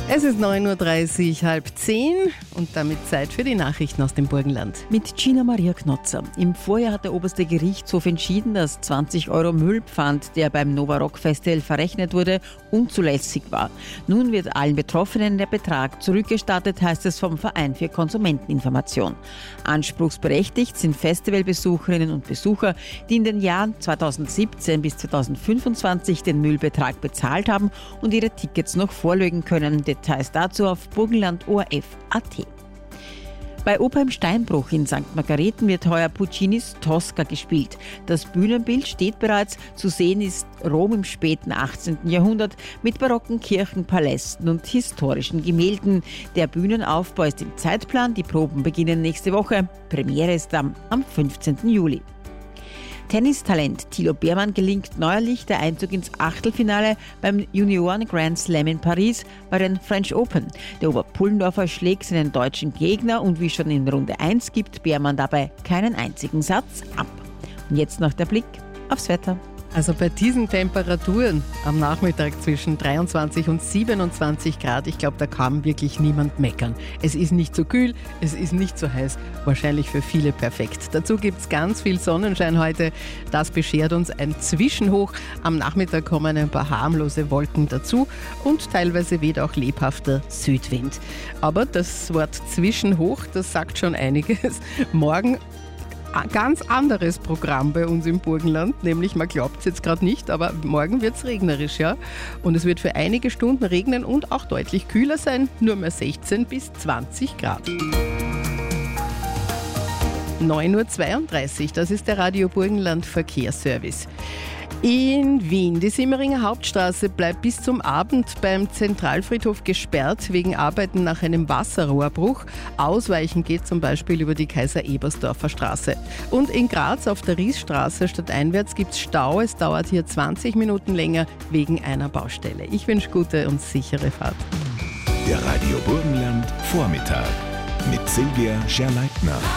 Es ist 9.30 Uhr, 9:30 und damit Zeit für die Nachrichten aus dem Burgenland. Mit Gina Maria Knotzer. Im Vorjahr hat der oberste Gerichtshof entschieden, dass 20 Euro Müllpfand, der beim Nova Rock Festival verrechnet wurde, unzulässig war. Nun wird allen Betroffenen der Betrag zurückgestattet, heißt es vom Verein für Konsumenteninformation. Anspruchsberechtigt sind Festivalbesucherinnen und Besucher, die in den Jahren 2017 bis 2025 den Müllbetrag bezahlt haben und ihre Tickets noch vorlegen können. Details dazu auf burgenland.orf.at. Bei Oper im Steinbruch in St. Margareten wird heuer Puccinis Tosca gespielt. Das Bühnenbild steht bereits. Zu sehen ist Rom im späten 18. Jahrhundert mit barocken Kirchen, Palästen und historischen Gemälden. Der Bühnenaufbau ist im Zeitplan. Die Proben beginnen nächste Woche. Premiere ist am 15. Juli. Tennistalent Thilo Beermann gelingt neuerlich der Einzug ins Achtelfinale beim Junioren Grand Slam in Paris bei den French Open. Der Oberpullendorfer schlägt seinen deutschen Gegner und wie schon in Runde 1 gibt Beermann dabei keinen einzigen Satz ab. Und jetzt noch der Blick aufs Wetter. Also bei diesen Temperaturen am Nachmittag zwischen 23 und 27 Grad, ich glaube, da kann wirklich niemand meckern. Es ist nicht so kühl, es ist nicht so heiß, wahrscheinlich für viele perfekt. Dazu gibt es ganz viel Sonnenschein heute, das beschert uns ein Zwischenhoch. Am Nachmittag kommen ein paar harmlose Wolken dazu und teilweise weht auch lebhafter Südwind. Aber das Wort Zwischenhoch, das sagt schon einiges. Morgen ein ganz anderes Programm bei uns im Burgenland, nämlich man glaubt es jetzt gerade nicht, aber morgen wird es regnerisch, ja. Und es wird für einige Stunden regnen und auch deutlich kühler sein, nur mehr 16 bis 20 Grad. 9.32 Uhr, das ist der Radio Burgenland Verkehrsservice. In Wien, die Simmeringer Hauptstraße bleibt bis zum Abend beim Zentralfriedhof gesperrt wegen Arbeiten nach einem Wasserrohrbruch. Ausweichen geht zum Beispiel über die Kaiser-Ebersdorfer Straße. Und in Graz auf der Riesstraße stadteinwärts gibt es Stau. Es dauert hier 20 Minuten länger wegen einer Baustelle. Ich wünsche gute und sichere Fahrt. Der Radio Burgenland Vormittag mit Silvia Scherleitner.